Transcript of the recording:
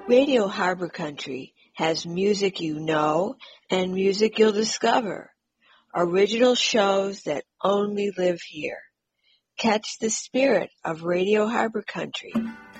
Radio Harbor Country has music you know and music you'll discover. Original shows that only live here. Catch the spirit of Radio Harbor Country